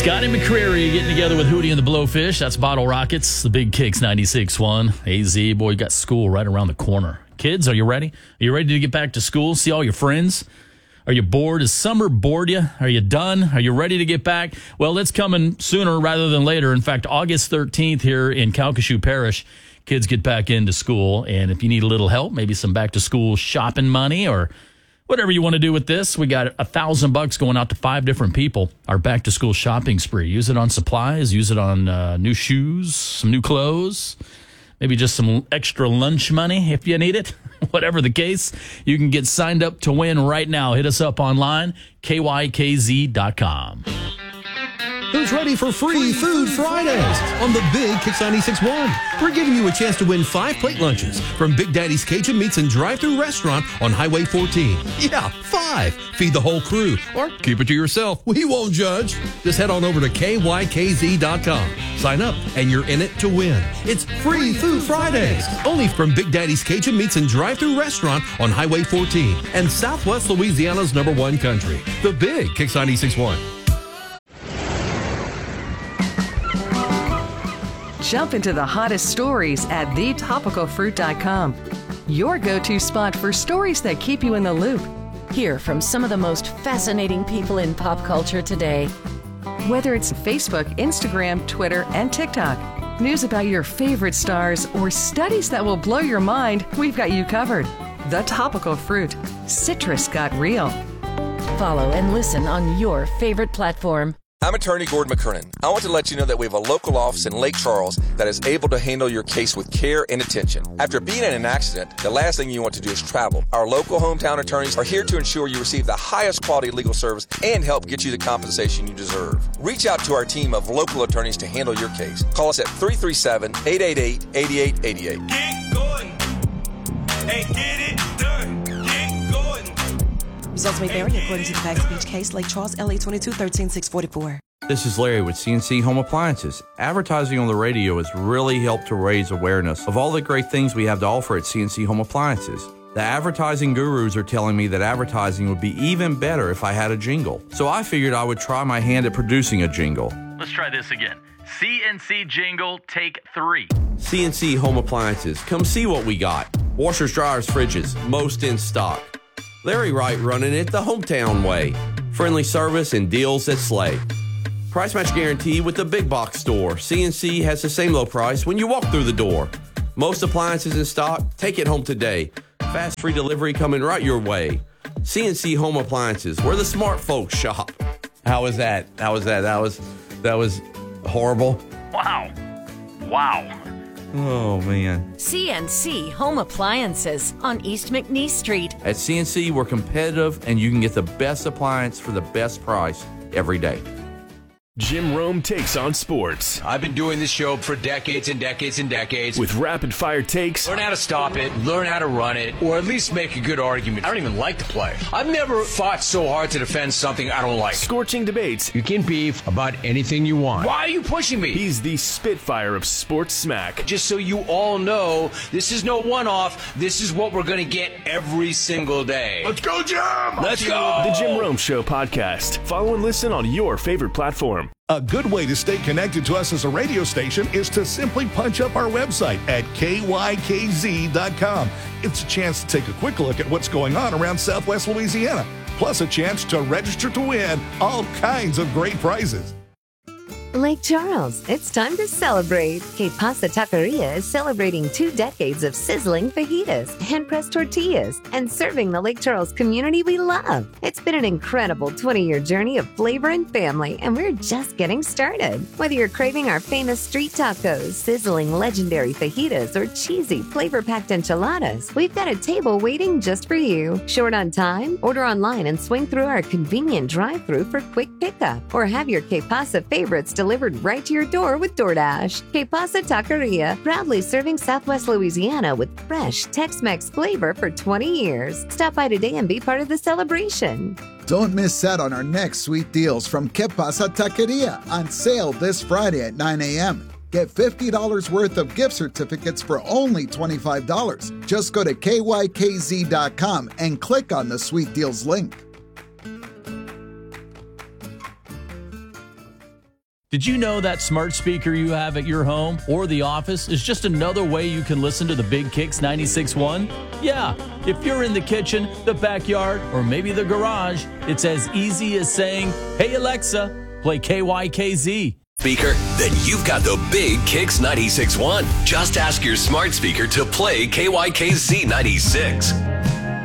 Scotty McCreery getting together with Hootie and the Blowfish. That's Bottle Rockets, the Big Kicks 96.1. AZ, boy, you got school right around the corner. Kids, are you ready? Are you ready to get back to school, see all your friends? Are you bored? Has summer bored you? Are you done? Are you ready to get back? Well, it's coming sooner rather than later. In fact, August 13th here in Calcasieu Parish, kids get back into school. And if you need a little help, maybe some back-to-school shopping money or whatever you want to do with this, we got $1,000 going out to 5 different people. Our back-to-school shopping spree. Use it on supplies. Use it on new shoes, some new clothes, maybe just some extra lunch money if you need it. Whatever the case, you can get signed up to win right now. Hit us up online, kykz.com. Who's ready for Free Food Fridays on the Big Kicks 96.1? We're giving you a chance to win 5 plate lunches from Big Daddy's Cajun Meats and Drive-Thru Restaurant on Highway 14. Yeah, 5. Feed the whole crew or keep it to yourself. We won't judge. Just head on over to kykz.com. Sign up and you're in it to win. It's Free Food Fridays only from Big Daddy's Cajun Meats and Drive-Thru Restaurant on Highway 14 and Southwest Louisiana's #1 country. The Big Kicks 96.1. Jump into the hottest stories at thetopicalfruit.com. Your go-to spot for stories that keep you in the loop. Hear from some of the most fascinating people in pop culture today. Whether it's Facebook, Instagram, Twitter, and TikTok, news about your favorite stars, or studies that will blow your mind, we've got you covered. The Topical Fruit. Citrus got real. Follow and listen on your favorite platform. I'm attorney Gordon McKernan. I want to let you know that we have a local office in Lake Charles that is able to handle your case with care and attention. After being in an accident, the last thing you want to do is travel. Our local hometown attorneys are here to ensure you receive the highest quality legal service and help get you the compensation you deserve. Reach out to our team of local attorneys to handle your case. Call us at 337-888-8888. Get going. Hey, get it done. Get going. Results may vary according to the facts of each case. Lake Charles, LA 22-13644. This is Larry with CNC Home Appliances. Advertising on the radio has really helped to raise awareness of all the great things we have to offer at CNC Home Appliances. The advertising gurus are telling me that advertising would be even better if I had a jingle. So I figured I would try my hand at producing a jingle. Let's try this again. CNC jingle, take 3. CNC Home Appliances. Come see what we got. Washers, dryers, fridges, most in stock. Larry Wright running it the hometown way. Friendly service and deals that slay. Price match guarantee with the big box store. CNC has the same low price when you walk through the door. Most appliances in stock. Take it home today. Fast free delivery coming right your way. CNC Home Appliances, where the smart folks shop. How was that? That was horrible. Wow. Oh, man. CNC Home Appliances on East McNeese Street. At CNC, we're competitive, and you can get the best appliance for the best price every day. Jim Rome takes on sports. I've been doing this show for decades and decades and decades. With rapid-fire takes. Learn how to stop it, learn how to run it, or at least make a good argument. I don't even like the play. I've never fought so hard to defend something I don't like. Scorching debates. You can beef about anything you want. Why are you pushing me? He's the Spitfire of sports smack. Just so you all know, this is no one-off. This is what we're going to get every single day. Let's go, Jim! Let's go! The Jim Rome Show podcast. Follow and listen on your favorite platform. A good way to stay connected to us as a radio station is to simply punch up our website at kykz.com. It's a chance to take a quick look at what's going on around Southwest Louisiana, plus a chance to register to win all kinds of great prizes. Lake Charles, it's time to celebrate. Que Pasa Taqueria is celebrating 2 decades of sizzling fajitas, hand-pressed tortillas, and serving the Lake Charles community we love. It's been an incredible 20-year journey of flavor and family, and we're just getting started. Whether you're craving our famous street tacos, sizzling legendary fajitas, or cheesy flavor-packed enchiladas, we've got a table waiting just for you. Short on time? Order online and swing through our convenient drive-thru for quick pickup, or have your Que Pasa favorites delivered right to your door with DoorDash. Que Pasa Taqueria, proudly serving Southwest Louisiana with fresh Tex-Mex flavor for 20 years. Stop by today and be part of the celebration. Don't miss out on our next sweet deals from Que Pasa Taqueria, on sale this Friday at 9 a.m. Get $50 worth of gift certificates for only $25. Just go to kykz.com and click on the Sweet Deals link. Did you know that smart speaker you have at your home or the office is just another way you can listen to the Big Kicks 96.1? Yeah, if you're in the kitchen, the backyard, or maybe the garage, it's as easy as saying, "Hey Alexa, play KYKZ." Speaker, then you've got the Big Kicks 96.1. Just ask your smart speaker to play KYKZ 96.